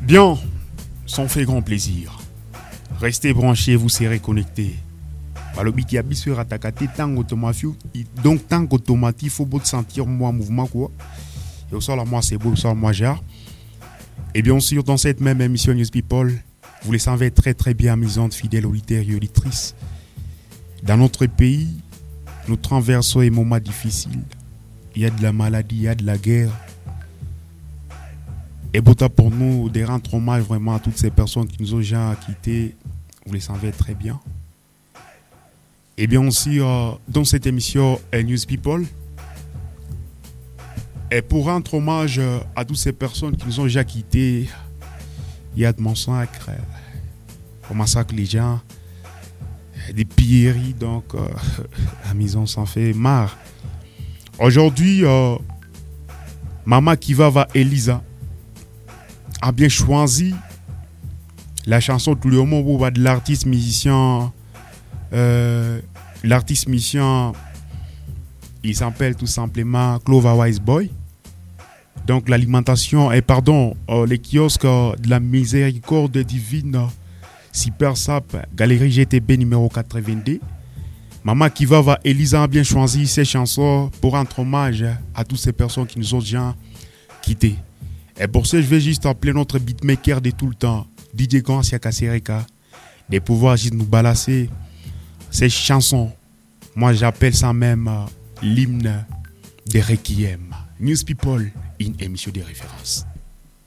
Bien, ça fait grand plaisir. Restez branchés, vous serez connectés. Alors, qui a bien sûr attaqué tant automatique, donc tant automatique, il faut beaucoup sentir moi mouvement quoi. Et au sol, moi c'est beau, au sol, moi j'ai. Et bien sûr, dans cette même émission News People, vous les savez très très bien amusantes, fidèles auditeurs et auditrices. Dans notre pays, nous traversons des moments difficiles. Il y a de la maladie, il y a de la guerre. Et pour nous de rendre hommage vraiment à toutes ces personnes qui nous ont déjà quittés, vous les savez très bien. Et bien aussi, dans cette émission News People, et pour rendre hommage à toutes ces personnes qui nous ont déjà quittés, il y a de massacres. On massacre les gens, des pilleries, donc la maison s'en fait marre. Aujourd'hui, Maman Kiva Elisa a bien choisi la chanson tout le monde de l'artiste musicien. L'artiste musicien, il s'appelle tout simplement Clover Wise Boy. Donc l'alimentation, les kiosques de la miséricorde divine, Super Sap, Galerie GTB numéro 82. Maman Kiva Elisa a bien choisi ces chansons pour rendre hommage à toutes ces personnes qui nous ont déjà quittés. Et pour ça, je vais juste appeler notre beatmaker de tout le temps, DJ Gansia Kasereka, de pouvoir juste nous balancer ces chansons. Moi, j'appelle ça même l'hymne des Requiem. News People, une émission de référence.